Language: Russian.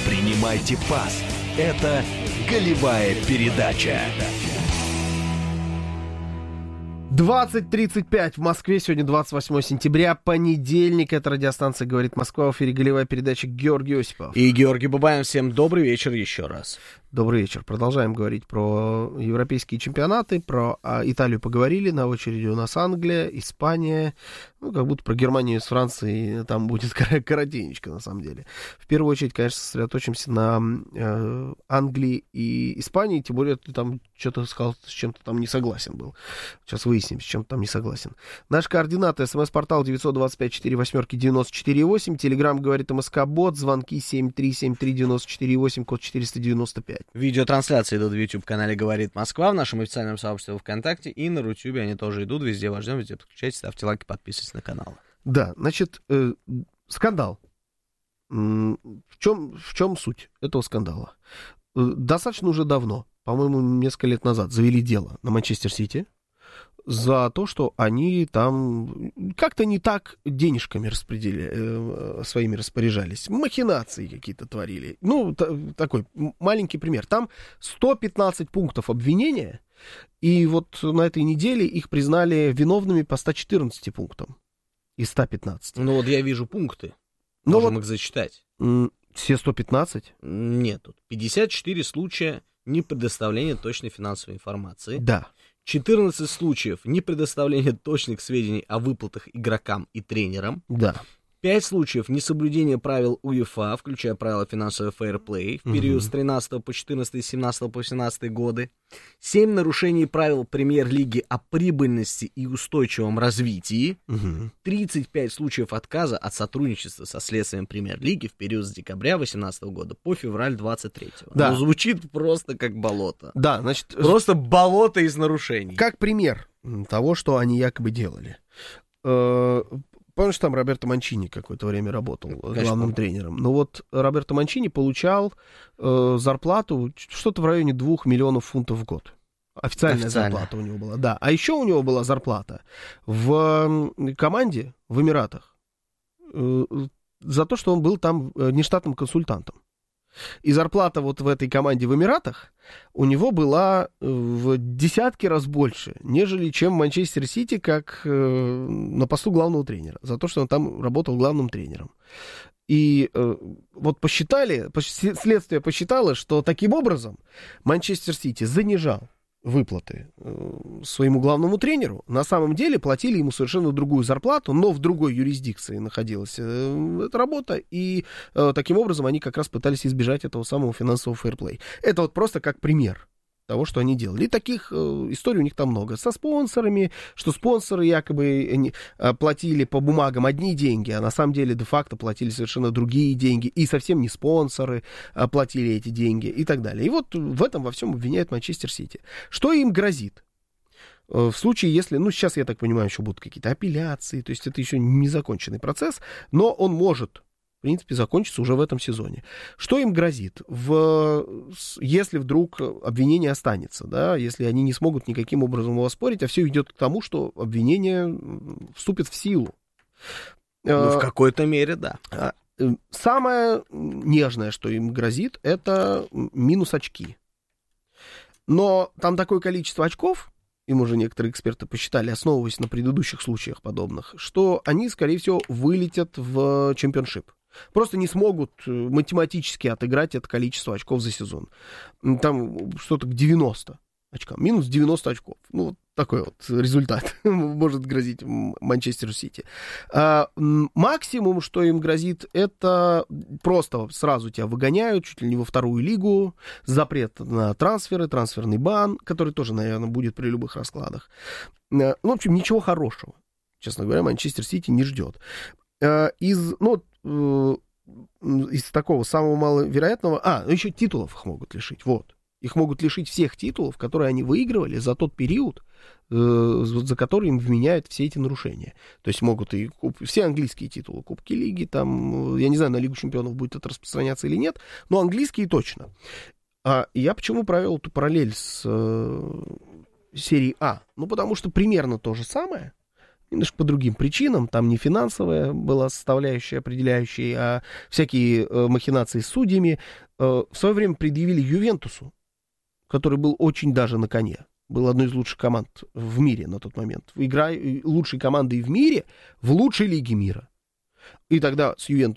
Принимайте пас. Это голевая передача. 20:35 в Москве. Сегодня 28 сентября, понедельник. Это радиостанция «Говорит Москва». В эфире голевая передача. Георгий Осипов. И Георгий Бабаев. Всем добрый вечер еще раз. Добрый вечер. Продолжаем говорить про европейские чемпионаты. Про Италию поговорили. На очереди у нас Англия, Испания. Ну, как будто про Германию с Францией там будет коротенечко, на самом деле. В первую очередь, конечно, сосредоточимся на Англии и Испании. Тем более, ты там что-то сказал, с чем-то там не согласен был. Сейчас выясним, с чем там не согласен. Наши координаты. СМС-портал 925-48-94-8. Телеграм говорит МСК-бот. Звонки 7373-94-8, код 495. Видеотрансляции идут в YouTube-канале «Говорит Москва», в нашем официальном сообществе ВКонтакте и на Рутюбе они тоже идут. Везде вас ждем, везде подключайтесь, ставьте лайки, подписывайтесь на канал. Да, значит, скандал. В чем суть этого скандала? Достаточно уже давно, по-моему, несколько лет назад, завели дело на Манчестер Сити за то, что они там как-то не так денежками своими распоряжались. Махинации какие-то творили. Ну, такой маленький пример. Там 115 пунктов обвинения, и вот на этой неделе их признали виновными по 114 пунктам из 115. Ну вот я вижу пункты. Ну Можем вот, их зачитать. все 115? Нет, тут 54 случая непредоставления точной финансовой информации. Да. 14 случаев непредоставления точных сведений о выплатах игрокам и тренерам. Да. 5 случаев несоблюдения правил УЕФА, включая правила финансового фейерплей в период с 13 по 14, 17 по 18 годы. 7 нарушений правил премьер-лиги о прибыльности и устойчивом развитии. 35 случаев отказа от сотрудничества со следствием премьер-лиги в период с декабря 2018 года по февраль 2023. Да. Ну, звучит просто как болото. Да, значит... Просто болото из нарушений. Как пример того, что они якобы делали. Помнишь, там Роберто Манчини какое-то время работал главным тренером. Ну вот Роберто Манчини получал зарплату что-то в районе 2 миллионов фунтов в год. Официальная зарплата у него была. Да. А еще у него была зарплата в команде в Эмиратах за то, что он был там нештатным консультантом. И зарплата вот в этой команде в Эмиратах у него была в десятки раз больше, нежели чем в Манчестер Сити, как на посту главного тренера, за то, что он там работал главным тренером. И вот следствие посчитало, что таким образом Манчестер Сити занижал выплаты своему главному тренеру. На самом деле платили ему совершенно другую зарплату, но в другой юрисдикции находилась эта работа, и таким образом они как раз пытались избежать этого самого финансового фейерплей. Это вот просто как пример того, что они делали. И таких историй у них там много. Со спонсорами, что спонсоры якобы платили по бумагам одни деньги, а на самом деле де-факто платили совершенно другие деньги, и совсем не спонсоры платили эти деньги и так далее. И вот в этом во всем обвиняют Манчестер Сити. Что им грозит? В случае, если, ну, сейчас, я так понимаю, еще будут какие-то апелляции, то есть это еще не законченный процесс, но он может, в принципе, закончится уже в этом сезоне. Что им грозит? Если вдруг обвинение останется, да, если они не смогут никаким образом его оспорить, а все идет к тому, что обвинение вступит в силу. Ну, в какой-то мере, да. Самое нежное, что им грозит, это минус очки. Но там такое количество очков, им уже некоторые эксперты посчитали, основываясь на предыдущих случаях подобных, что они, скорее всего, вылетят в чемпионшип. Просто не смогут математически отыграть это количество очков за сезон. Там что-то к 90 очкам. Минус 90 очков. Ну, вот такой вот результат может грозить Манчестер Сити. Максимум, что им грозит, это просто сразу тебя выгоняют чуть ли не во вторую лигу, запрет на трансферы, трансферный бан, который тоже, наверное, будет при любых раскладах. Ну, в общем, ничего хорошего, честно говоря, Манчестер Сити не ждет. Из такого самого маловероятного... еще титулов их могут лишить, вот. Их могут лишить всех титулов, которые они выигрывали за тот период, за который им вменяют все эти нарушения. То есть могут и все английские титулы, Кубки Лиги, там, я не знаю, на Лигу Чемпионов будет это распространяться или нет, но английские точно. Я почему провел эту параллель с серией А? Ну, потому что примерно то же самое немножко по другим причинам, там не финансовая была составляющая определяющая, а всякие махинации с судьями, в свое время предъявили Ювентусу, который был очень даже на коне. Был одной из лучших команд в мире на тот момент. Лучшей командой в мире в лучшей лиге мира. И тогда с Ювентусом